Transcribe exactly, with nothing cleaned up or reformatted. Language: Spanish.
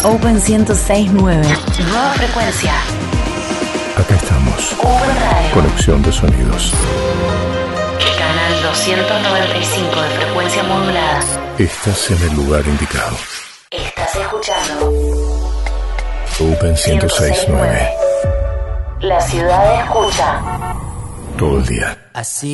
Open ciento seis punto nueve. Nueva frecuencia. Acá estamos. Open Radio. Conexión de sonidos. Canal doscientos noventa y cinco de frecuencia modulada. Estás en el lugar indicado. Estás escuchando Open ciento seis punto nueve. La ciudad escucha. Todo el día. Así